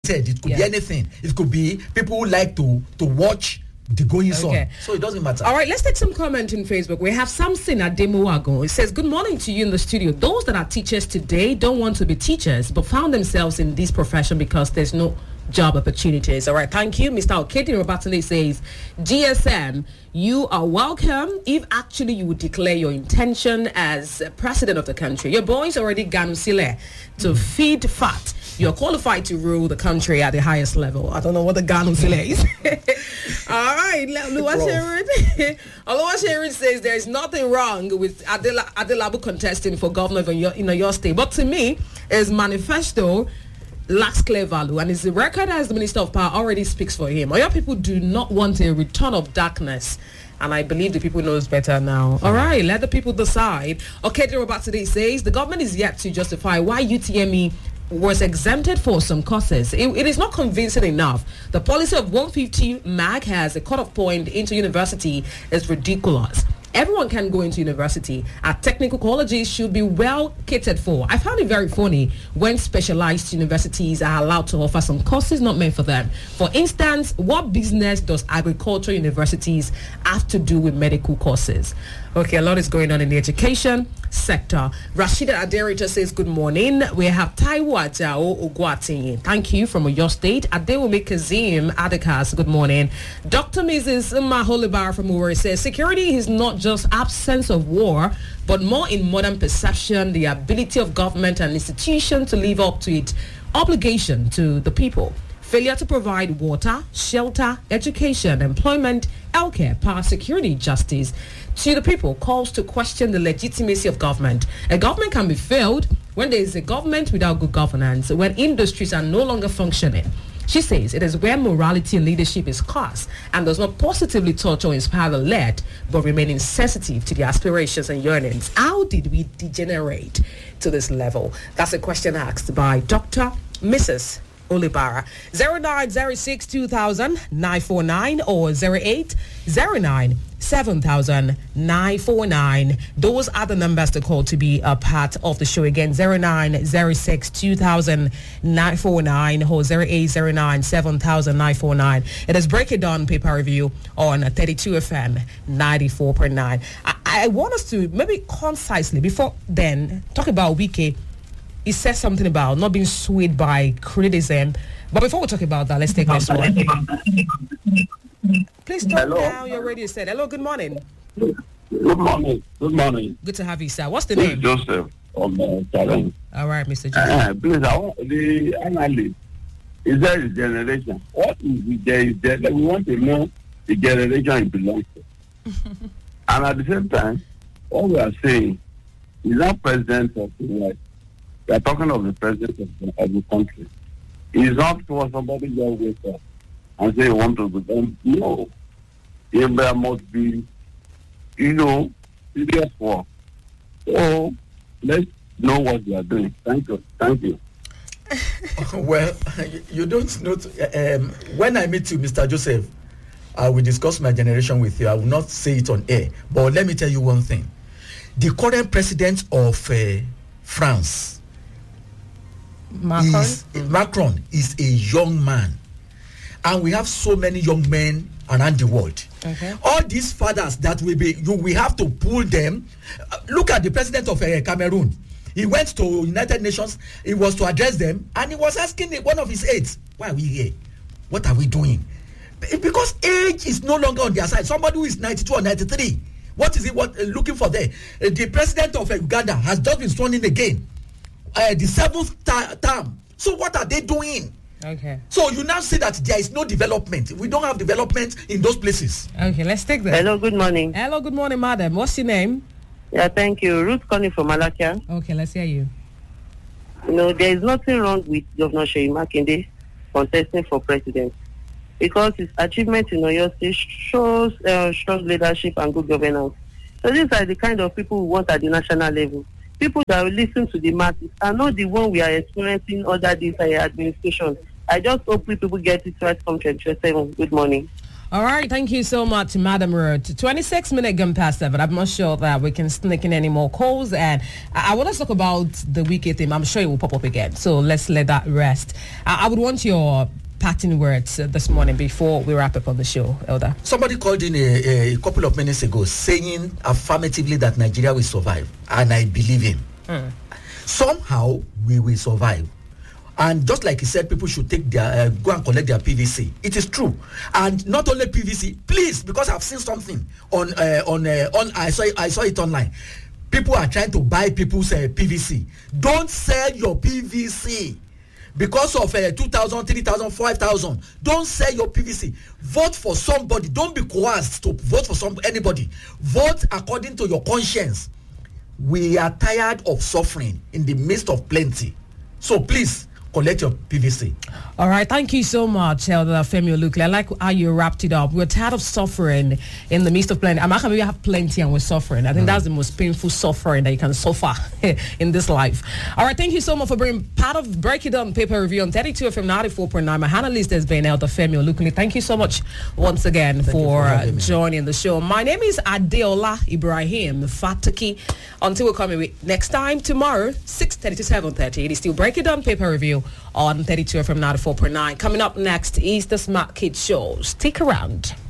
scripted. It could be anything. It could be people who like to watch the goings on. So it doesn't matter. All right, let's take some comment in Facebook. We have Samson Ademuago. It says, good morning to you in the studio. Those that are teachers today don't want to be teachers, but found themselves in this profession because there's no job opportunities. All right, thank you. Mr. Okedi Robatale says, GSM, you are welcome if actually you would declare your intention as president of the country. Your boys already Ganusile to feed fat. You're qualified to rule the country at the highest level. I don't know what the Ganusile is. All right, Oluwaserin says there is nothing wrong with Adelabu contesting for governor in your state. But to me, his manifesto lacks clear value, and his record as the Minister of Power already speaks for him. Oyo people do not want a return of darkness, and I believe the people knows better now. All right, let the people decide. Okay, Robatide says the government is yet to justify why UTME was exempted for some courses. It is not convincing enough. The policy of 150 mark as a cut-off point into university is ridiculous. Everyone can go into university. Our technical colleges should be well catered for. I found it very funny when specialized universities are allowed to offer some courses not meant for them. For instance, what business does agricultural universities have to do with medical courses? Okay, a lot is going on in the education sector. Rashida Aderita says, good morning. We have Taiwo Ajao Ogwati. Thank you from your state. Adewumi Kazim Adekas, good morning. Dr. Mrs. Maholibar from Uwari says, security is not just absence of war, but more in modern perception, the ability of government and institution to live up to its obligation to the people. Failure to provide water, shelter, education, employment, healthcare, power, security, justice to the people calls to question the legitimacy of government. A government can be failed when there is a government without good governance, when industries are no longer functioning. She says it is where morality and leadership is scarce and does not positively touch or inspire the led, but remain insensitive to the aspirations and yearnings. How did we degenerate to this level? That's a question asked by Dr. Mrs. Olibara. 0906-2000-949 or 0809-7000-949. Those are the numbers to call to be a part of the show. Again, 0906-2000-949 or 0809-7000-949. It is Break It Down paper review on 32 FM 94.9. I want us to maybe concisely, before then, talk about Wike. He says something about not being swayed by criticism. But before we talk about that, let's take this one. Please turn down your radio set. Hello, good morning. Good morning. Good morning. Good to have you, sir. What's the name? Joseph from Talent. All right, Mr. Joseph. Please, I want the analyst. Is there a generation? What is the we want to know the generation it belongs to. And at the same time, what we are saying is not president of the West. We are talking of the president of the country. It's not for somebody just wake up and say you want to become. No. There must be, serious work. So let's know what we are doing. Thank you. Thank you. Well, you don't know. When I meet you, Mr. Joseph, I will discuss my generation with you. I will not say it on air. But let me tell you one thing. The current president of France, Macron is a young man, and we have so many young men around the world. Okay. All these fathers that we have to pull them. Look at the president of Cameroon. He went to United Nations. He was to address them, and he was asking one of his aides, "Why are we here? What are we doing?" Because age is no longer on their side. Somebody who is 92 or 93, what is he looking for there? The president of Uganda has just been sworn in again. The seventh term. So what are they doing? Okay. So you now say that there is no development. We don't have development in those places. Okay, let's take that. Hello, good morning. Hello, good morning, madam. What's your name? Yeah, thank you. Ruth calling from Malakia. Okay, let's hear you. There is nothing wrong with Governor Seyi Makinde contesting for president because his achievement in Oyo State shows strong leadership and good governance. So these are the kind of people we want at the national level. People that will listen to the masses are not the one we are experiencing under this administration. I just hope people get it right from 2027. Good morning. All right, thank you so much, Madam Road. 26-minute gone past 7. I'm not sure that we can sneak in any more calls. And I want to talk about the Wike thing. I'm sure it will pop up again. So let's let that rest. I would want your parting words this morning before we wrap up on the show, Elder. Somebody called in a couple of minutes ago saying affirmatively that Nigeria will survive. And I believe him. Somehow we will survive. And just like he said, people should take their go and collect their PVC. It is true, and not only PVC. Please, because I've seen something on I saw it online. People are trying to buy people's PVC. Don't sell your PVC because of 2,000, 3,000, 5,000. Don't sell your PVC. Vote for somebody. Don't be coerced to vote for anybody. Vote according to your conscience. We are tired of suffering in the midst of plenty. So please, collect your PVC. All right, thank you so much, Elder Femi Olukle. I like how you wrapped it up. We're tired of suffering in the midst of plenty. I'm actually we have plenty and we're suffering. I think that's the most painful suffering that you can suffer in this life. All right, thank you so much for being part of Break It Down Paper Review on 32 FM 94.9. My analyst has been Elder Femi Olukle. Thank you so much once again for joining the show. My name is Adeola Ibrahim Fataki. Until we come in next time tomorrow, 6:30 to 7:30. It is still Break It Down Paper Review on 32 FM 94.9. Coming up next is the Smart Kids Show. Stick around.